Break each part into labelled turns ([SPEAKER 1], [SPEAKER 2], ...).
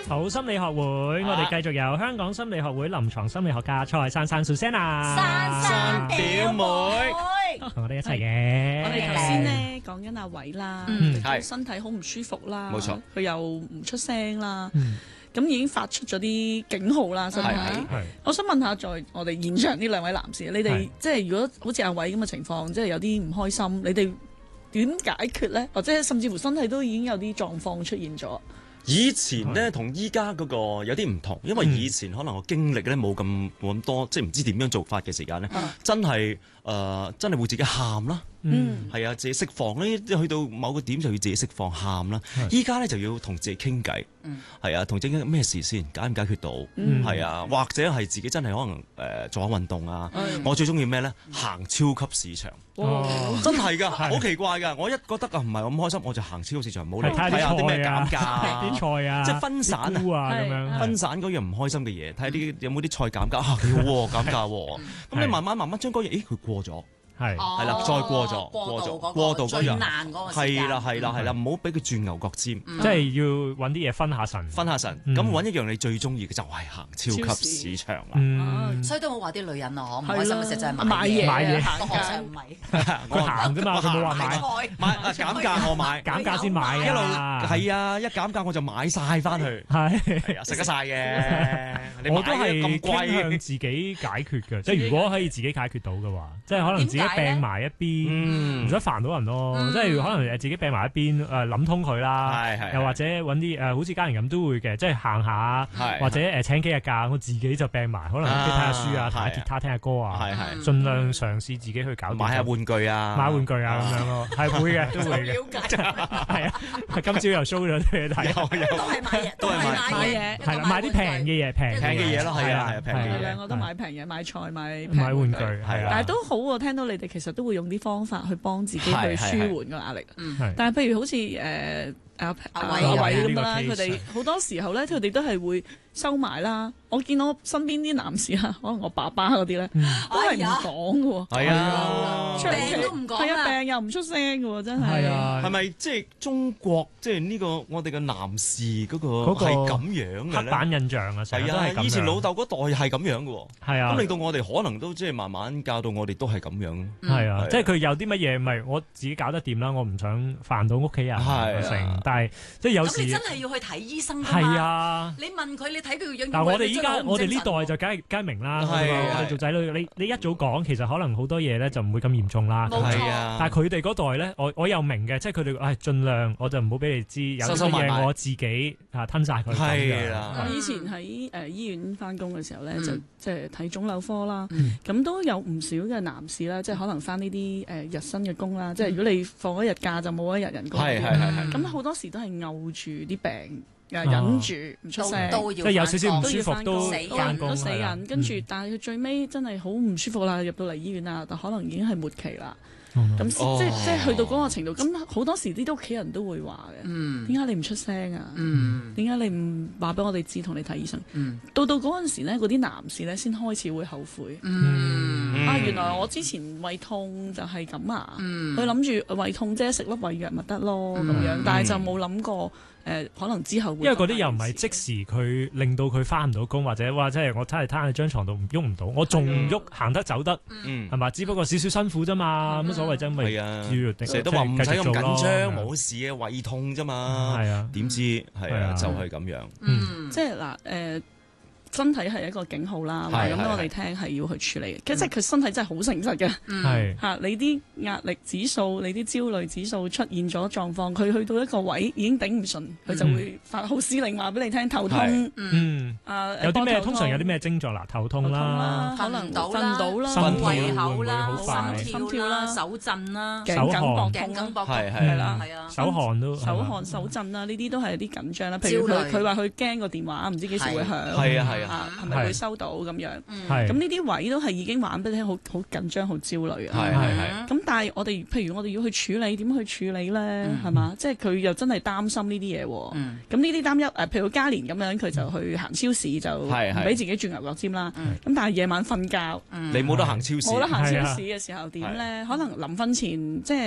[SPEAKER 1] 好心理學會，我哋繼續有香港心理學會臨床心理學家蔡珊珊 Susanna，
[SPEAKER 2] 珊表妹，
[SPEAKER 1] 同我哋一齊嘅。
[SPEAKER 2] 我哋頭先咧講緊阿偉啦，佢身體好唔舒服啦，
[SPEAKER 3] 冇錯，
[SPEAKER 2] 佢又唔出聲啦，咁已經發出咗啲警號啦，身體。我想問下，在我哋現場呢兩位男士，你哋即係如果好似阿偉咁嘅情況，即係有啲唔開心，你哋點解決咧？或者甚至乎身體都已經有啲狀況出現咗？
[SPEAKER 3] 以前咧同依家嗰個有啲唔同，因為以前可能我經歷咧冇咁多，即係唔知點樣做法嘅時間咧，真係會自己喊啦，係啊，自己釋放咧，去到某個點就要自己釋放喊啦。依家咧就要同自己傾偈，係啊，同自己咩事先解唔解決到，係啊，或者係自己真係可能做下運動啊。我最中意咩咧？行超級市場，真係㗎，好奇怪㗎。我一覺得唔係咁開心，我就行超級市場，冇理睇下啲咩減價。菜啊，即係分散啊，咁樣分散嗰樣唔開心嘅嘢，睇下啲有冇啲菜減價啊，幾好喎，減價喎，咁你慢慢將嗰樣，佢過咗，係啦，再過度嗰樣，係啦，唔好俾佢轉牛角尖，
[SPEAKER 1] 即係要揾啲嘢分下神，
[SPEAKER 3] 咁揾一樣你最中意嘅就係行超級市場啦。
[SPEAKER 4] 所以都冇話啲女人啊，唔開心嘅時候就係買
[SPEAKER 1] 嘢，
[SPEAKER 4] 行個學上唔係，
[SPEAKER 1] 佢行啫嘛，佢冇話買
[SPEAKER 3] 減價我買，
[SPEAKER 1] 減價先買
[SPEAKER 3] 一路係啊，一減價我就買晒翻去，係啊，食得晒嘅。
[SPEAKER 1] 我都係傾向自己解決嘅，即係如果可以自己解決到嘅話，即係可能自己病埋一邊，唔使煩到人咯。即係可能自己病埋一邊，諗通佢啦，又或者揾啲好似家人咁都會嘅，即係行下，或者請幾日假，我自己就病埋，可能睇下書啊，彈下吉他，聽下歌啊，盡量嘗試自己去搞掂。
[SPEAKER 3] 買下玩具啊，
[SPEAKER 1] 咁樣咯，係會嘅，都會嘅。係啊，今朝又 show 咗啲嘢睇，
[SPEAKER 4] 都係買嘢，
[SPEAKER 1] 係啦，買啲平嘅嘢，平嘅嘢咯，係啊，平嘅嘢。
[SPEAKER 2] 兩個都買平嘢，買菜買
[SPEAKER 1] 玩具，係啊。
[SPEAKER 2] 但係都好喎，聽到你哋其實都會用啲方法去幫自己去舒緩個壓力。但係譬如好似阿偉咁啦，佢哋好多時候咧，佢哋都係會收埋啦。我見到身邊啲男士啊，可能我爸爸嗰啲咧，都係唔講嘅喎。
[SPEAKER 3] 係啊，
[SPEAKER 4] 病都唔講，
[SPEAKER 2] 係啊，病又唔出聲嘅喎，真係。
[SPEAKER 1] 係啊，
[SPEAKER 3] 係咪即係中國即係呢個我哋嘅男士嗰個係咁樣嘅咧？
[SPEAKER 1] 刻板印象啊，成日都係咁樣。
[SPEAKER 3] 以前老豆嗰代係咁樣嘅喎。係啊，咁令到我哋可能都即係慢慢教到我哋都係咁樣。
[SPEAKER 1] 係啊，即係佢有啲乜嘢，咪我自己搞得掂啦。我唔想煩到屋企人成，但係即係有時
[SPEAKER 4] 咁你真係要去睇醫生㗎嘛？
[SPEAKER 1] 係啊，
[SPEAKER 4] 你問佢，你睇佢個樣。
[SPEAKER 1] 但係我哋呢代就梗係明啦。我哋做仔女，你一早講，其實可能好多嘢咧就唔會咁嚴重啦。
[SPEAKER 4] 冇錯。
[SPEAKER 1] 但係佢哋嗰代咧，我又明嘅，即係佢哋盡量我就唔好俾你知，有啲嘢我自己吞晒佢。
[SPEAKER 3] 係啦。
[SPEAKER 2] 我以前喺醫院翻工嘅時候咧，就即係睇腫瘤科啦。咁都有唔少嘅男士啦，即係可能翻呢啲日薪嘅工啦。即係如果你放一日假就冇一日人工。
[SPEAKER 3] 係。
[SPEAKER 2] 咁好多時都係漚住啲病。忍住唔出聲，
[SPEAKER 1] 即係有少少唔舒服都翻工，
[SPEAKER 2] 都死人。跟住，但係佢最尾真係好唔舒服啦，入到嚟醫院啦，但可能已經係末期啦。咁即係去到嗰個程度，咁好多時啲屋企人都會話嘅，點解你唔出聲啊？點解你唔話俾我哋知同你睇醫生？到嗰陣時咧，嗰啲男士咧先開始會後悔。原來我之前胃痛就係咁啊！佢諗住胃痛啫，食粒胃藥咪得咯咁樣，但係就冇諗過。可能之後會，
[SPEAKER 1] 因為嗰啲又唔係即時佢令到佢翻唔到工，或者即係我攤喺張床度喐唔到，我仲喐行得走得，係嘛？只不過少少辛苦啫嘛，乜所謂啫？咪
[SPEAKER 3] 成日都話唔使咁緊張，冇事嘅胃痛啫嘛。係啊，點知係啊，就係咁樣。
[SPEAKER 2] 即係嗱身體係一個警號啦，話咁我哋聽係要去處理嘅。即係佢身體真係好誠實嘅，嚇你啲壓力指數、你啲焦慮指數出現咗狀況，佢去到一個位已經頂唔順，佢就會發號施令話俾你聽頭痛。
[SPEAKER 1] 有啲咩？通常有啲咩症狀啦？頭痛啦，
[SPEAKER 2] 可能
[SPEAKER 4] 瞓唔到啦，胃口啦，心跳啦，手震啦，
[SPEAKER 2] 頸緊膊
[SPEAKER 4] 痛，
[SPEAKER 2] 係啦，
[SPEAKER 1] 手汗都
[SPEAKER 2] 手震啦，呢啲都係啲緊張啦。譬如佢話佢驚個電話唔知幾時會響。係咪會收到咁樣？咁呢啲位都係已經話俾你聽，好緊張、好焦慮啊！咁但係譬如我哋要去處理，點去處理咧？係嘛？即係佢又真係擔心呢啲嘢喎。咁呢啲擔憂譬如嘉年咁樣，佢就去行超市就唔俾自己轉牛角尖啦。咁但係夜晚瞓覺，
[SPEAKER 3] 你冇得行超市。
[SPEAKER 2] 冇得行超市嘅時候點咧？可能臨瞓前即係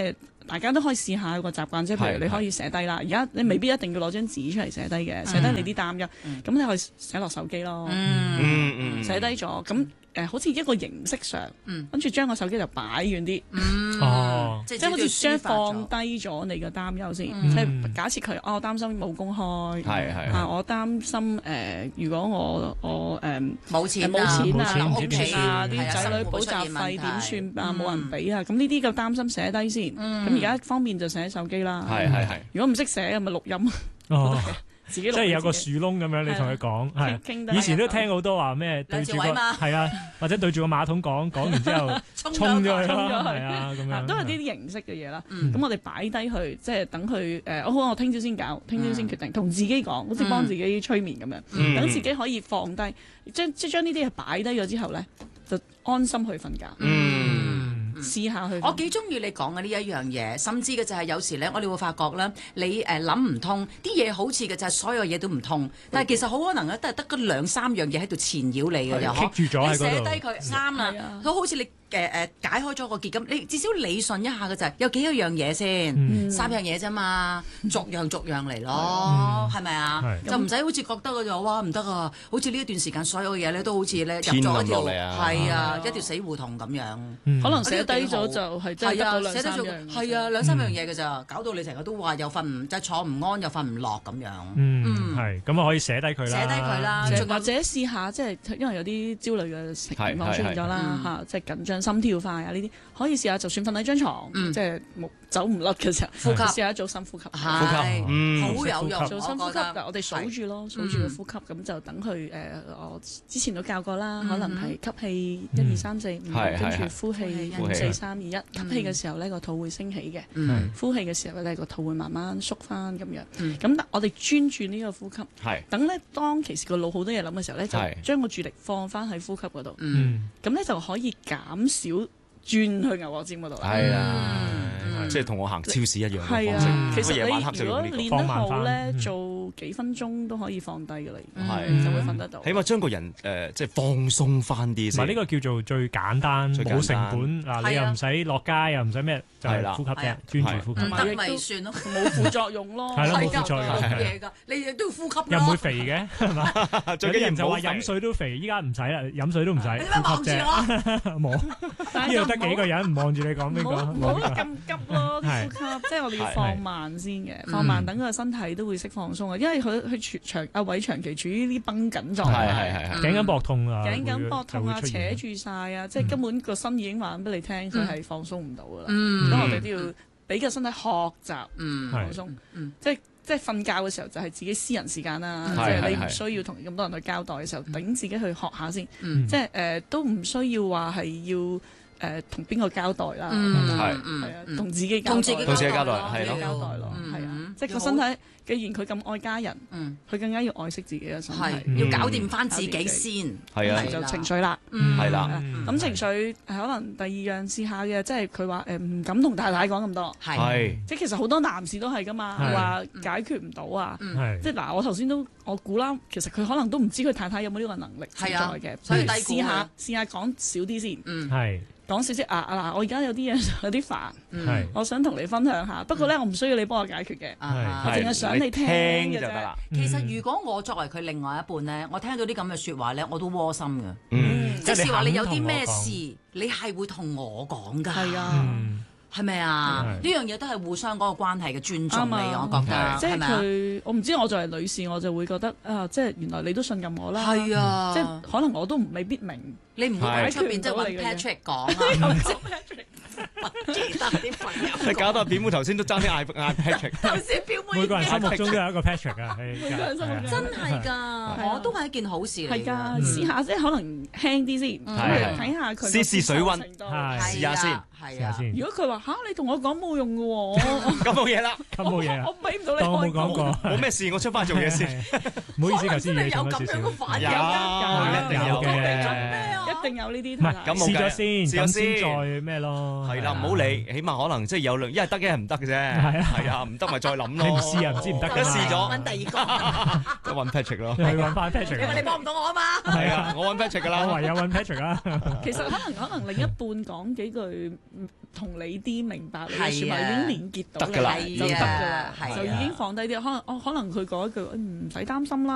[SPEAKER 2] 大家都可以試下個習慣，即係譬如你可以寫低啦。而家你未必一定要攞張紙出嚟寫低嘅，寫低你啲擔憂，咁你可以寫落手機咯。寫低咗咁。好似一個形式上，跟住將個手機就擺遠啲，即係好似將放低咗你嘅擔憂先。即係假設佢，我擔心冇工開，我擔心如果我
[SPEAKER 4] 冇錢
[SPEAKER 2] 啊，
[SPEAKER 4] 屋
[SPEAKER 2] 企啊，啲仔女補習費點算啊，冇人俾啊，咁呢啲嘅擔心寫低先。咁而家方便就寫喺手機啦。如果唔識寫，咪錄音。即
[SPEAKER 1] 係有個樹窿咁樣，你同佢講，係以前都聽好多話咩對住個係啊，或者對住個馬桶講完之後衝咗去，係啊咁樣，
[SPEAKER 2] 都係啲形式嘅嘢啦。咁我哋擺低佢，即係等佢好，我聽朝先搞，聽朝先決定，同自己講，好似幫自己催眠咁樣，等自己可以放低，將呢啲嘢擺低咗之後咧，就安心去瞓覺。試下去。
[SPEAKER 4] 我幾中意你講嘅呢一樣嘢，甚至嘅就係有時咧，我哋會發覺咧，你諗唔通啲嘢，好似嘅就係所有嘢都唔通，但係其實好可能咧都係得嗰兩三樣嘢喺度纏繞你嘅，又
[SPEAKER 1] 棘住咗喺嗰度。
[SPEAKER 4] 你寫低佢啱啦，好似你解開咗個結咁，你至少理順一下嘅就係有幾多樣嘢先，三樣嘢啫嘛，逐樣嚟咯，係咪啊？就唔使好似覺得嘅哇唔得啊，好似呢一段時間所有嘅嘢咧都好似咧入咗一條係啊一條死胡同咁樣，
[SPEAKER 2] 可能寫低咗就係真係得嗰兩三樣，
[SPEAKER 4] 係啊兩三樣嘢嘅咋，搞到你成日都話又瞓唔即係坐唔安又瞓唔落咁樣。
[SPEAKER 1] 係咁啊可以寫低佢啦，
[SPEAKER 4] 寫低佢啦，
[SPEAKER 2] 或者試下即係因為有啲焦慮嘅情況出現咗啦嚇，即係緊張。心跳快啊！呢啲可以試下，就算瞓喺張床，即係走唔甩嘅時候，呼吸試下做深呼吸，
[SPEAKER 4] 好有用。
[SPEAKER 2] 做深呼吸，我哋數住咯，數住個呼吸，咁就等佢我之前都教過啦，可能係吸氣1、2、3、4、5，跟住呼氣5、4、3、2、1。吸氣嘅時候呢個肚會升起嘅，呼氣嘅時候呢個肚會慢慢縮翻咁樣。咁我哋專注呢個呼吸，等咧當其時個腦好多嘢諗嘅時候咧，就將個注意力放翻喺呼吸嗰度，咁咧就可以減少轉去牛角尖嗰度啦。係啊，
[SPEAKER 3] 即係同我行超市一樣嘅方式。
[SPEAKER 2] 係啊，其實你如果練得
[SPEAKER 1] 好
[SPEAKER 2] 好咧，做幾分鐘都可以放低㗎啦，就會瞓得到。
[SPEAKER 3] 起碼將個人即係放鬆翻啲先。
[SPEAKER 1] 唔係呢個叫做最簡單、冇成本嗱，你又唔使落街，又唔使咩，就係呼吸啫，專注呼吸。
[SPEAKER 4] 得咪算咯，
[SPEAKER 2] 冇副作用咯。
[SPEAKER 1] 係咯，冇副作用。
[SPEAKER 4] 冇嘢㗎，你亦都要呼吸咯。
[SPEAKER 1] 又唔會肥嘅，係嘛？有啲人就話飲水都肥，依家唔使啦，飲水都唔使。
[SPEAKER 4] 你咪望住我，
[SPEAKER 1] 冇呢度得幾個人唔望住你講邊個？
[SPEAKER 2] 唔好咁急咯，呼吸即係我哋要放慢先嘅，放慢等個身體都會識放鬆啊，因為佢阿偉長期處於啲繃緊狀態，
[SPEAKER 1] 頸緊膊痛啊，
[SPEAKER 2] 頸緊膊痛啊，扯住晒啊，即係根本個身已經話俾你聽，佢係放鬆唔到噶啦。咁我哋都要俾個身體學習放鬆，即係瞓覺嘅時候就係自己私人時間啦，即係你唔需要同咁多人去交代嘅時候，等自己去學下先，即係都唔需要話係要。同邊個交代啦？係啊，同自己交代，係咯，係啊，即係個身體。既然佢咁愛家人，佢更加要愛惜自己嘅身體，
[SPEAKER 4] 要搞掂翻自己先。
[SPEAKER 3] 係啊，
[SPEAKER 2] 就情緒啦，
[SPEAKER 3] 係啦。
[SPEAKER 2] 咁情緒可能第二樣試下嘅，即係佢話唔敢同太太講咁多。
[SPEAKER 3] 係，
[SPEAKER 2] 即係其實好多男士都係噶嘛，話解決唔到啊。即係嗱，我頭先都我估啦，其實佢可能都唔知佢太太有冇呢個能力存在嘅，所以試下講少啲先。係。講少少嗱，我而家有啲嘢有啲煩，我想同你分享下。不過咧，我唔需要你幫我解決嘅，我淨係想你聽嘅啫。
[SPEAKER 4] 其實如果我作為佢另外一半咧，我聽到啲咁嘅説話咧，我都窩心嘅。即係話你有啲咩事，你係會同我講㗎。係啊。係咪啊？呢樣嘢都係互相嗰個關係嘅尊重嚟，我覺得。
[SPEAKER 2] 即係佢，我唔知我作為女士，我就會覺得即係原來你都信任我啦。係啊，即係可能我都未必明。
[SPEAKER 4] 你唔會喺出邊即係揾 Patrick 講啊？唔記得啲朋友。
[SPEAKER 3] 你搞到表妹頭先都爭啲嗌 Patrick。
[SPEAKER 4] 頭先表妹
[SPEAKER 1] 每個人心目中都有一個 Patrick 啊，
[SPEAKER 4] 真係㗎，我都係一件好事嚟。
[SPEAKER 2] 係㗎，試下即係可能輕啲先，睇下佢
[SPEAKER 3] 試水溫，試下先。
[SPEAKER 4] 係啊，
[SPEAKER 2] 如果佢話你同我講冇用嘅喎，
[SPEAKER 3] 咁冇嘢啦，
[SPEAKER 1] 咁冇嘢
[SPEAKER 2] 我俾唔到你
[SPEAKER 1] 開。我冇講過，
[SPEAKER 3] 冇咩事，我出翻做嘢先。
[SPEAKER 1] 唔好意思，頭先
[SPEAKER 4] 你有咁樣嘅反應，
[SPEAKER 3] 一定有嘅，
[SPEAKER 2] 一定有呢啲。
[SPEAKER 1] 唔係，試咗先，咁先再咩咯？
[SPEAKER 3] 係啦，唔好你，起碼可能即係有兩，一係得，一係唔得嘅啫。係啊，唔得咪再諗咯。
[SPEAKER 1] 你唔試啊，唔知唔得㗎。
[SPEAKER 3] 一試咗
[SPEAKER 4] 揾第二
[SPEAKER 3] 個，揾 Patrick 咯。
[SPEAKER 1] 係揾翻 Patrick。
[SPEAKER 4] 因為你幫唔到我啊嘛。
[SPEAKER 3] 係啊，我揾 Patrick 㗎啦。
[SPEAKER 1] 我唯有揾 Patrick 啦。
[SPEAKER 2] 其實可能另一半講幾句同你啲明白你嘅説話已經連結到你，就得㗎啦，就已經放低啲。可能佢講一句唔使擔心啦。